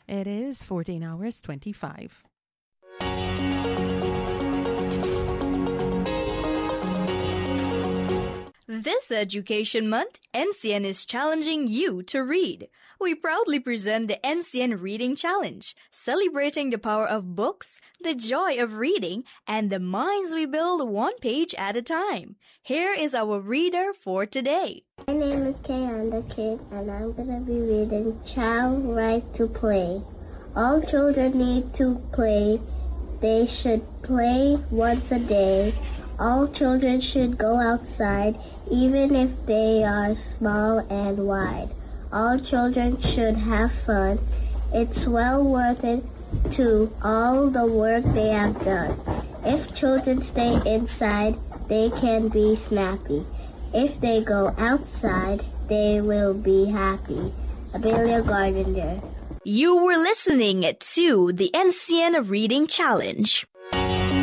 It is 14 hours 25. This Education Month, NCN is challenging you to read. We proudly present the NCN Reading Challenge, celebrating the power of books, the joy of reading, and the minds we build one page at a time. Here is our reader for today. My name is Kayan the Kid, and I'm going to be reading Child Right to Play. All children need to play. They should play once a day. All children should go outside, even if they are small and wide. All children should have fun. It's well worth it to all the work they have done. If children stay inside, they can be snappy. If they go outside, they will be happy. Amelia Gardner. You were listening to the NCN Reading Challenge.